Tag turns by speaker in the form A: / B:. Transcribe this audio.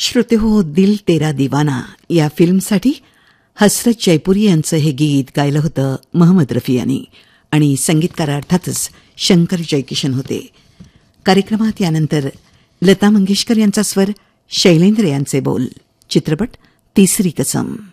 A: श्रोते हो, दिल तेरा दीवाना या फिल्मसाठी हसरत जयपुरी यांचं हे गीत गायलं होतं मोहम्मद रफी यांनी आणि संगीतकार अर्थातच शंकर जयकिशन होते. कार्यक्रमात यानंतर लता मंगेशकर यांचा स्वर, शैलेंद्र यांचे बोल. चित्रपट तिसरी कसम.